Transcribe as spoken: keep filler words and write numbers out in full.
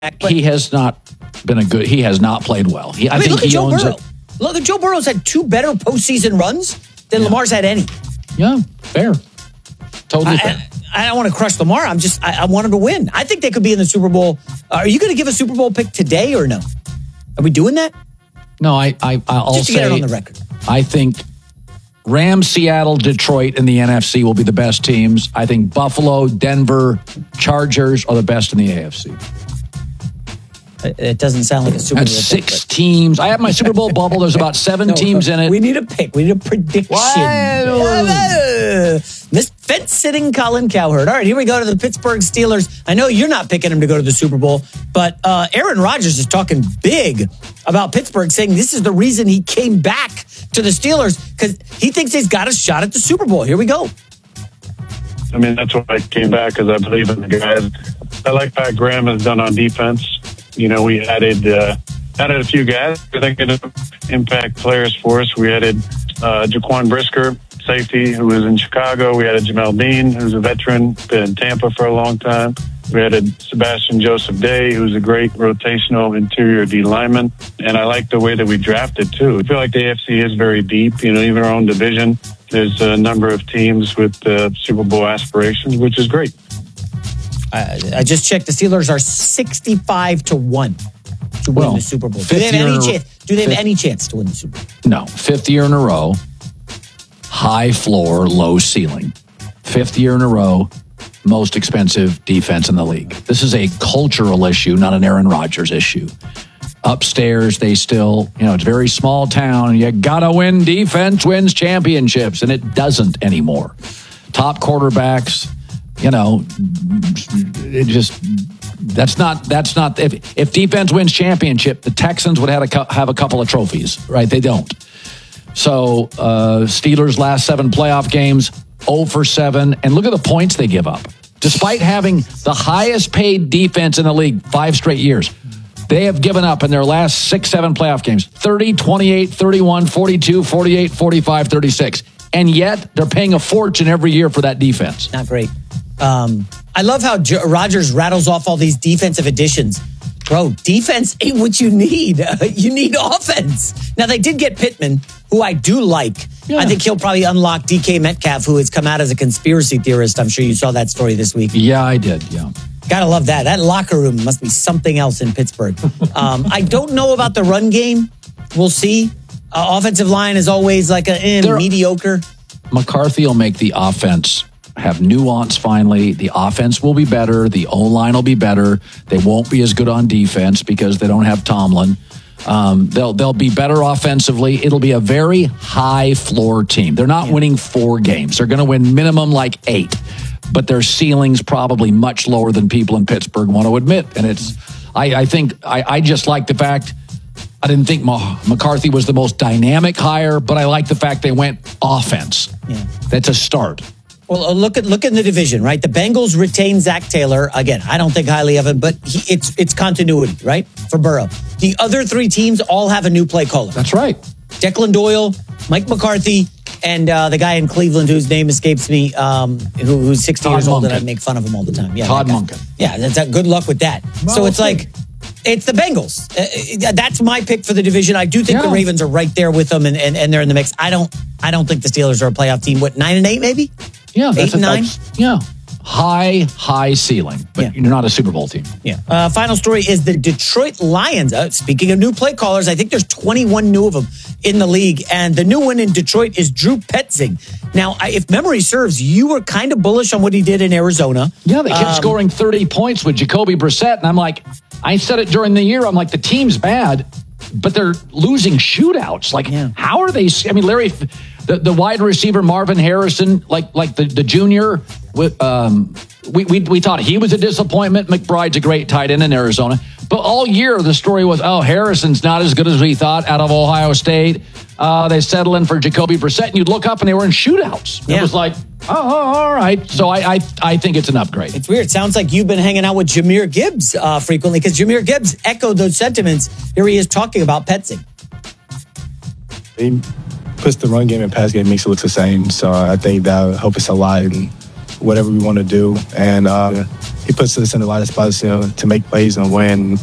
he has not been a good. He has not played well. He, I, I mean, think look at he Joe owns Burrow. it. Look at Joe Burrow's had two better postseason runs than Yeah. Lamar's had any. Yeah, fair. Totally I, fair. I, I don't want to crush Lamar. I'm just I, I want him to win. I think they could be in the Super Bowl. Uh, are you going to give a Super Bowl pick today or no? Are we doing that? No, I, I, I'll Just to say get it on the record. I think Rams, Seattle, Detroit in the N F C will be the best teams. I think Buffalo, Denver, Chargers are the best in the A F C. It, it doesn't sound like a Super That's Bowl six pick. teams. I have my Super Bowl bubble. There's about seven No, teams in it. We need a pick. We need a prediction. Miss fence sitting Colin Cowherd. All right, here we go to the Pittsburgh Steelers. I know you're not picking him to go to the Super Bowl, but uh, Aaron Rodgers is talking big about Pittsburgh, saying this is the reason he came back to the Steelers because he thinks he's got a shot at the Super Bowl. Here we go. I mean, that's why I came back, because I believe in the guys. I like Pat Graham has done on defense. You know, we added uh, added a few guys I think can impact players for us. We added uh, Jaquan Brisker, safety, who was in Chicago. We added Jamel Dean, who's a veteran, been in Tampa for a long time. We added Sebastian Joseph Day, who's a great rotational interior D lineman. And I like the way that we drafted, too. I feel like the A F C is very deep. You know, even our own division, there's a number of teams with uh, Super Bowl aspirations, which is great. I, I just checked. The Steelers are sixty-five to one to win Well, the Super Bowl. Do they have fifth any year- chance? Do they have fifth- any chance to win the Super Bowl? No, fifth year in a row, high floor, low ceiling. Fifth year in a row, most expensive defense in the league. This is a cultural issue, not an Aaron Rodgers issue. Upstairs, they still, you know, it's a very small town. You gotta win defense wins championships, and it doesn't anymore. Top quarterbacks, you know, it just that's not that's not if if defense wins championship, the Texans would have a have a couple of trophies, right? They don't. So uh, Steelers last seven playoff games, zero for seven, and look at the points they give up. Despite having the highest paid defense in the league five straight years, they have given up in their last six, seven playoff games, thirty, twenty-eight, thirty-one, forty-two, forty-eight, forty-five, thirty-six. And yet they're paying a fortune every year for that defense. Not great. Um, I love how J- Rodgers rattles off all these defensive additions. Bro, defense ain't what you need. You need offense. Now, they did get Pittman, who I do like. Yeah. I think he'll probably unlock D K Metcalf, who has come out as a conspiracy theorist. I'm sure you saw that story this week. Yeah, I did. Yeah. Gotta love that. That locker room must be something else in Pittsburgh. um, I don't know about the run game. We'll see. Uh, offensive line is always like a eh, mediocre. McCarthy will make the offense have nuance finally. The offense will be better. The O-line will be better. They won't be as good on defense because they don't have Tomlin. Um, they'll they'll be better offensively. It'll be a very high floor team. They're not Yeah. winning four games. They're going to win minimum like eight, but their ceiling's probably much lower than people in Pittsburgh want to admit. And it's I, I think I, I just like the fact I didn't think McCarthy was the most dynamic hire, but I like the fact they went offense. Yeah. That's a start. Well, uh, look at look in the division, right? The Bengals retain Zach Taylor again. I don't think highly of him, but he, it's it's continuity, right, for Burrow. The other three teams all have a new play caller. That's right. Declan Doyle, Mike McCarthy, and uh, the guy in Cleveland whose name escapes me, um, who, who's sixty Todd years old, and Monken. I make fun of him all the time. Yeah, Todd that guy. Monken. Yeah, that's a, good luck with that. Well, so it's okay. like it's the Bengals. Uh, that's my pick for the division. I do think Yeah. the Ravens are right there with them, and, and, and they're in the mix. I don't I don't think the Steelers are a playoff team. What, nine and eight maybe? Yeah, Eight that's and a, nine? that's- Yeah, high high ceiling, but Yeah. you're not a Super Bowl team. Yeah. Uh, final story is the Detroit Lions. Uh, speaking of new play callers, I think there's twenty-one new of them in the league. And the new one in Detroit is Drew Petzing. Now, I, if memory serves, you were kind of bullish on what he did in Arizona. Yeah, they kept Um, scoring thirty points with Jacoby Brissett, and I'm like, I said it during the year. I'm like, the team's bad, but they're losing shootouts. Like, Yeah. how are they? I mean, Larry, the, the wide receiver Marvin Harrison, like like the the junior, with um, we we we thought he was a disappointment. McBride's a great tight end in Arizona, but all year the story was, oh, Harrison's not as good as we thought out of Ohio State. Uh, they settle in for Jacoby Brissett, and you'd look up and they were in shootouts. Yeah. It was like, oh, all right. So I I I think it's an upgrade. It's weird. Sounds like you've been hanging out with Jahmyr Gibbs uh, frequently because Jahmyr Gibbs echoed those sentiments. Here he is talking about Petzing. He puts the run game and pass game, makes it look the same. So I think that'll help us a lot in whatever we want to do. And uh, he puts us in the right spots, you know, to make plays and win.